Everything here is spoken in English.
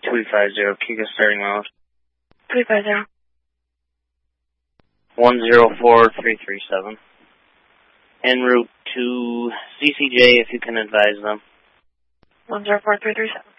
350, Kika starting mode. 350. 104337. En route to CCJ if you can advise them. 104337.